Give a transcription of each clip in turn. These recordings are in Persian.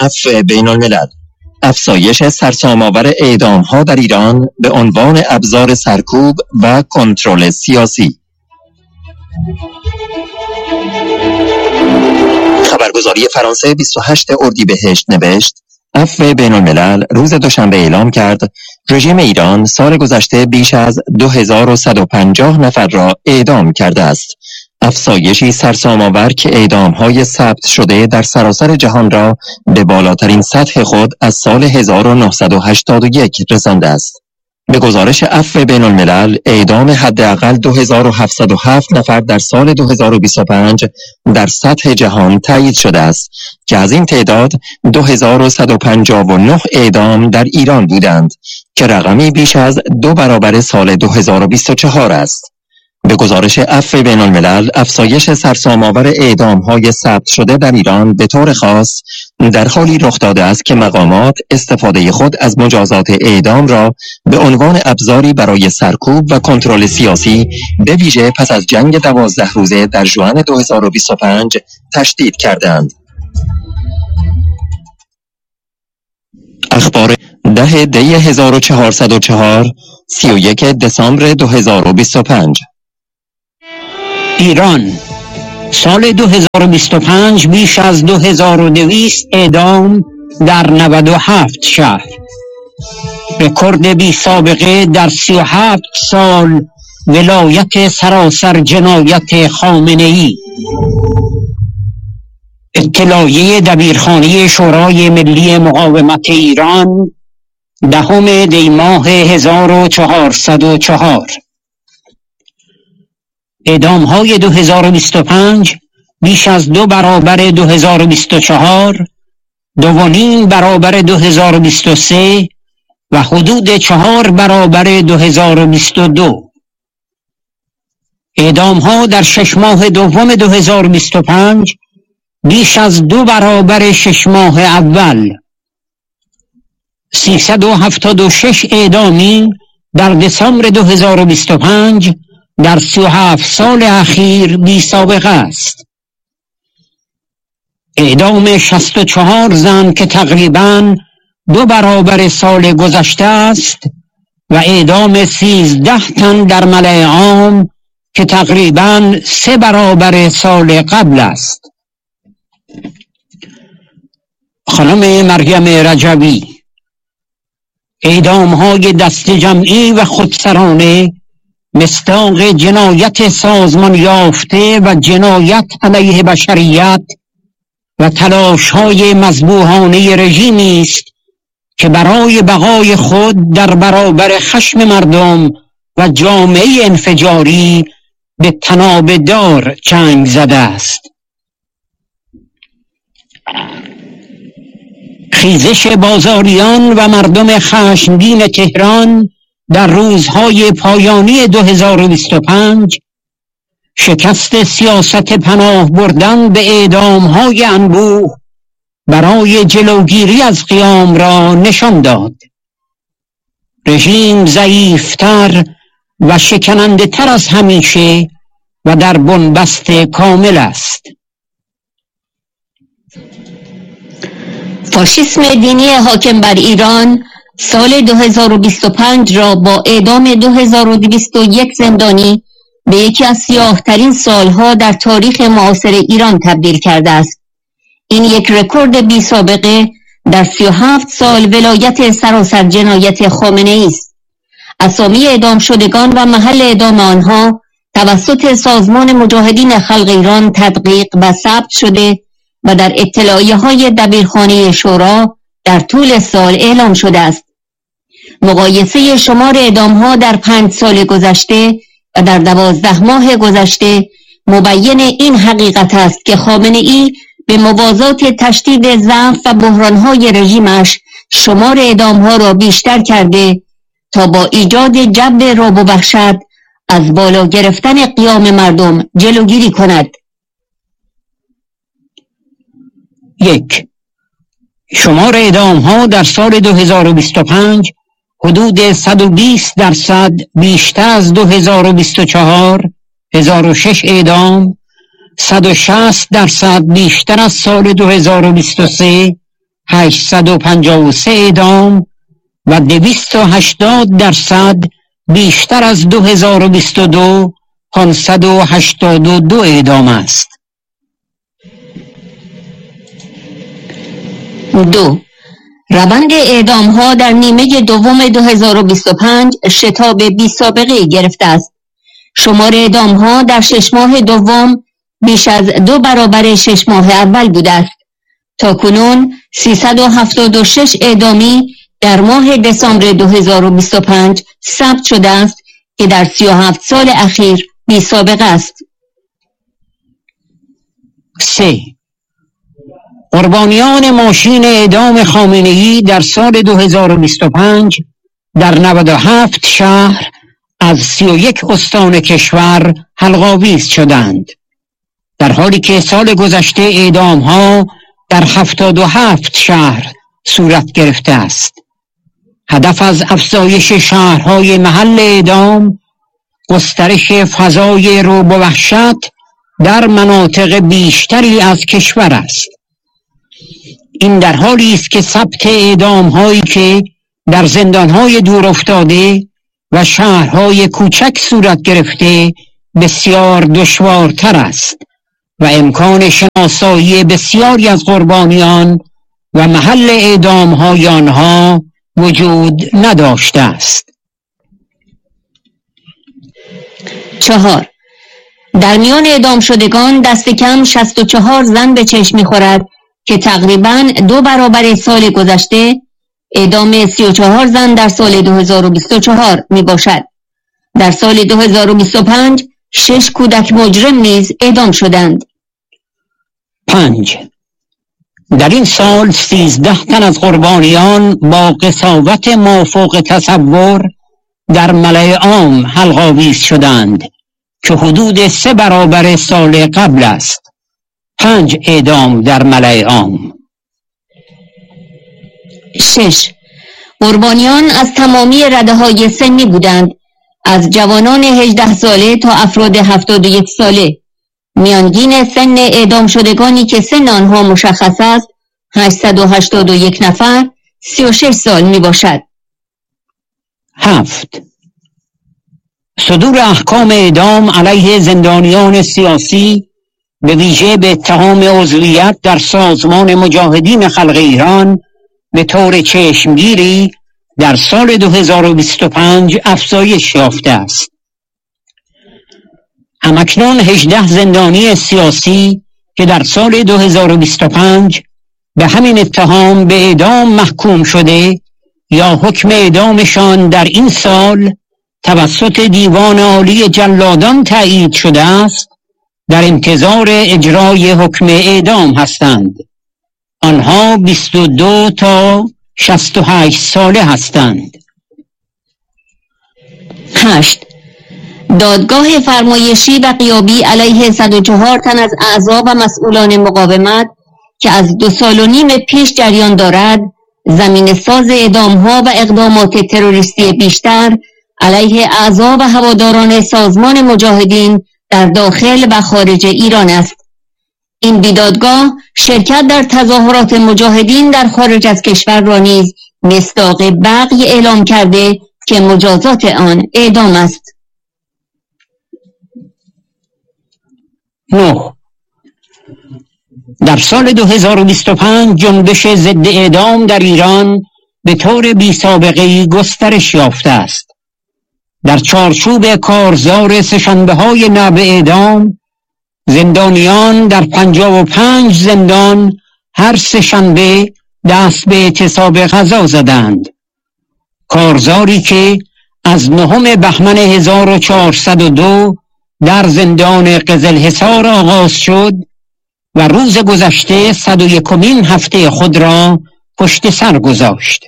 عفو بین الملل. افزایش سرسام‌آور اعدام‌ها در ایران به عنوان ابزار سرکوب و کنترل سیاسی. خبرگزاری فرانسه 28 اردیبهشت نوشت: عفو بین الملل روز دوشنبه اعلام کرد رژیم ایران سال گذشته بیش از 2150 نفر را اعدام کرده است. افزایشی سرسام‌آور که اعدام‌های ثبت شده در سراسر جهان را به بالاترین سطح خود از سال 1981 رسانده است. به گزارش عفو بین الملل، اعدام حداقل 2707 نفر در سال 2025 در سطح جهان تایید شده است که از این تعداد 2159 اعدام در ایران بودند که رقمی بیش از 2 برابر سال 2024 است. به گزارش عفو بین الملل، افزایش سرسام‌آور اعدام‌های ثبت شده در ایران به طور خاص در حالی رخ داده است که مقامات استفاده خود از مجازات اعدام را به عنوان ابزاری برای سرکوب و کنترل سیاسی به ویژه پس از جنگ 12 روزه در ژوئن 2025 تشدید کردند. اخبار 10 دی 1404 31 دسامبر 2025. ایران سال 2025 بیش از 2200 اعدام در 97 شهر، رکورد بی سابقه در 37 سال ولایت سراسر جنایت خامنه‌ای. اطلاعیه دبیرخانه شورای ملی مقاومت ایران 10 دی ماه 1404. اعدام‌های 2025 بیش از 2 برابر 2024، 2.5 برابر 2023 و حدود 4 برابر 2022. اعدام‌ها در 6 ماه دوم 2025 بیش از 2 برابر 6 ماه اول. 376 اعدامی در دسامبر 2025 در 37 سال اخیر بی سابقه است. اعدام 64 زن که تقریباً 2 برابر سال گذشته است و اعدام 13 تن در ملأ عام که تقریباً 3 برابر سال قبل است. خانم مریم رجوی: اعدام‌های دست جمعی و خودسرانه مصداق جنایت سازمان یافته و جنایت علیه بشریت و تلاش‌های مذبوحانه رژیمی است که برای بقای خود در برابر خشم مردم و جامعه انفجاری به طناب دار چنگ زده است. خیزش بازاریان و مردم خشمگین تهران در روزهای پایانی 2025 شکست سیاست پناه بردن به اعدام‌های انبوه برای جلوگیری از قیام را نشان داد. رژیم ضعیفتر و شکننده تر از همیشه و در بنبست کامل است. فاشیسم دینی حاکم بر ایران سال 2025 را با اعدام 2201 زندانی به یکی از سیاه‌ترین سالها در تاریخ معاصر ایران تبدیل کرده است. این یک رکورد بی سابقه در 37 سال ولایت سراسر جنایت خامنه‌ای است. اسامی اعدام شدگان و محل اعدام آنها توسط سازمان مجاهدین خلق ایران تدقیق و ثبت شده و در اطلاعیه‌های دبیرخانه شورا در طول سال اعلام شده است. مقایسه شمار اعدام‌ها در 5 سال گذشته و در 12 ماه گذشته مبین این حقیقت است که خامنه‌ای به موازات تشدید ضعف و بحران‌های رژیمش شمار اعدام‌ها را بیشتر کرده تا با ایجاد جو رعب و وحشت از بالا گرفتن قیام مردم جلوگیری کند. 1. شمار اعدام‌ها در سال 2025 حدود 120% بیشتر از 2024 1006 اعدام، 160% بیشتر از سال 2023 853 اعدام و 280% بیشتر از 2022 582 اعدام است. 2. روند اعدام ها در نیمه دوم 2025 شتاب بی سابقه گرفته است. شمار اعدام ها در 6 ماه دوم بیش از 2 برابر 6 ماه اول بوده است. تاکنون 376 اعدامی در ماه دسامبر 2025 ثبت شده است که در 37 سال اخیر بی سابقه است. 3. قربانیان ماشین اعدام خامنه‌ای در سال 2025 در 97 شهر از 31 استان کشور حلق‌آویز شدند، در حالی که سال گذشته اعدام ها در 77 شهر صورت گرفته است. هدف از افزایش شهرهای محل اعدام گسترش فضای رعب و وحشت در مناطق بیشتری از کشور است. این در حالی است که ثبت اعدام هایی که در زندانهای دور افتاده و شهرهای کوچک صورت گرفته بسیار دشوارتر است و امکان شناسایی بسیاری از قربانیان و محل اعدام های آنها وجود نداشته است. 4. در میان اعدام شدگان دست کم 64 زن به چشم می‌خورد که تقریباً 2 برابر سال گذشته اعدام 34 زن در سال 2024 می باشد. در سال 2025 6 کودک مجرم نیز اعدام شدند. 5. در این سال 13 تن از قربانیان با قساوت مافوق تصور در ملأ عام حلق‌آویز شدند که حدود 3 برابر سال قبل است. 5 اعدام در ملأ عام. 6. قربانیان از تمامی رده‌های سنی بودند، از جوانان 18 ساله تا افراد 71 ساله. میانگین سن اعدام شدگانی که سن آنها مشخص است 881 نفر 36 سال می باشد. 7. صدور احکام اعدام علیه زندانیان سیاسی به ویژه به اتهام عضویت در سازمان مجاهدین خلق ایران به طور چشمگیری در سال 2025 افزایش یافته است. همکنون 18 زندانی سیاسی که در سال 2025 به همین اتهام به اعدام محکوم شده یا حکم اعدامشان در این سال توسط دیوان عالی جلادان تایید شده است، در انتظار اجرای حکم اعدام هستند. آنها 22 تا 68 ساله هستند. 8. دادگاه فرمایشی و غیابی علیه 104 تن از اعضا و مسئولان مقاومت که از 2.5 سال پیش جریان دارد، زمین ساز اعدام‌ها و اقدامات تروریستی بیشتر علیه اعضا و هواداران سازمان مجاهدین در داخل و خارج ایران است. این بیدادگاه شرکت در تظاهرات مجاهدین در خارج از کشور را نیز مصداق بغی اعلام کرده که مجازات آن اعدام است. 9. در سال 2025 جنبش ضد اعدام در ایران به طور بی سابقه‌ای گسترش یافته است. در چارچوب کارزار سه‌شنبه‌های نوع اعدام، زندانیان در 55 زندان هر سه‌شنبه دست به اعتصاب غذا زدند. کارزاری که از 9 بهمن 1402 در زندان قزلحصار آغاز شد و روز گذشته 101مین هفته خود را پشت سر گذاشت.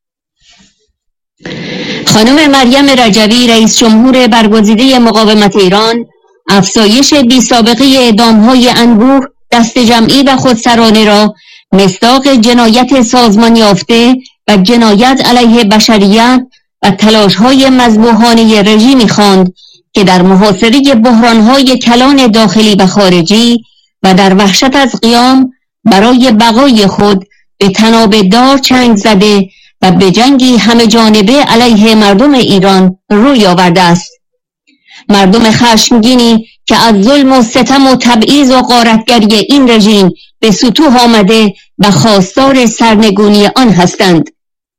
خانم مریم رجوی رئیس جمهور برگزیده مقاومت ایران افزایش بی سابقه اعدام‌های انبوه دست جمعی و خودسرانه را مصداق جنایت سازمان یافته و جنایت علیه بشریت و تلاش‌های مذبوحانه رژیمی خواند که در محاصره بحران‌های کلان داخلی و خارجی و در وحشت از قیام برای بقای خود به تناب دار چنگ زده و به جنگی همه جانبه علیه مردم ایران روی آورده است. مردم خشمگینی که از ظلم و ستم و تبعیض و غارتگری این رژیم به سطوح آمده و خواستار سرنگونی آن هستند.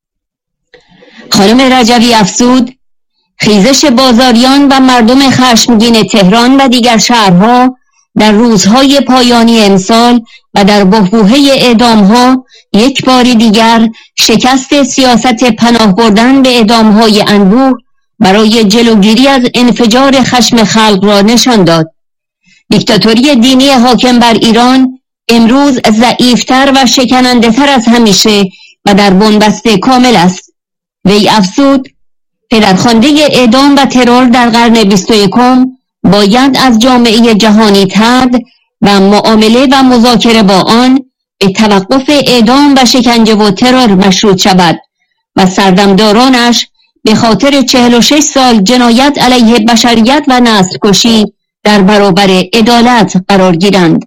خانم رجوی افزود: خیزش بازاریان و مردم خشمگین تهران و دیگر شهرها در روزهای پایانی امسال و در بحبوحه اعدامها یک بار دیگر شکست سیاست پناه بردن به اعدامهای انبوه برای جلوگیری از انفجار خشم خلق را نشان داد. دیکتاتوری دینی حاکم بر ایران امروز ضعیفتر و شکننده تر از همیشه و در بنبست کامل است. وی افزود: پدرخوانده اعدام و ترور در قرن 21 باید از جامعه جهانی طرد و معامله و مذاکره با آن به توقف اعدام و شکنجه و ترور مشروط شود و سردمدارانش به خاطر 46 سال جنایت علیه بشریت و نسل کشی در برابر عدالت قرار گیرند.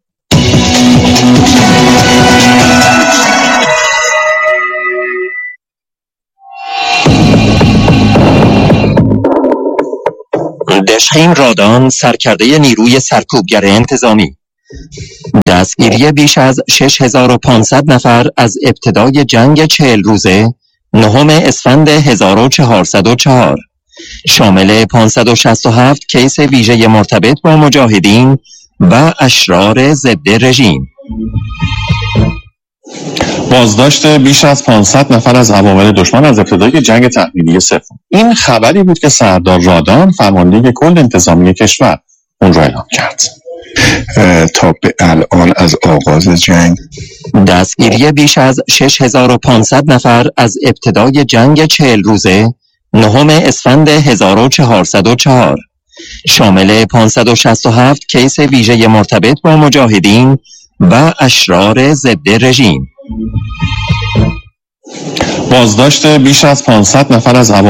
دشخیم رادان، سرکرده نیروی سرکوبگر انتظامی، دستگیری بیش از 6500 نفر از ابتدای جنگ 40 روزه 9 اسفند 1404 شامل 567 کیس ویژه مرتبط با مجاهدین و اشرار ضد رژیم. بازداشت بیش از 500 نفر از عوامل دشمن از ابتدای جنگ تحمیلی سوم. این خبری بود که سردار رادان، فرمانده کل انتظامی کشور، اون را اعلام کرد. تا به الان از آغاز جنگ دستگیری بیش از 6500 نفر از ابتدای جنگ 40 روزه 9 اسفند 1404 شامل 567 کیس ویژه مرتبط با مجاهدین و اشرار ضد رژیم. بازداشت بیش از 500 نفر از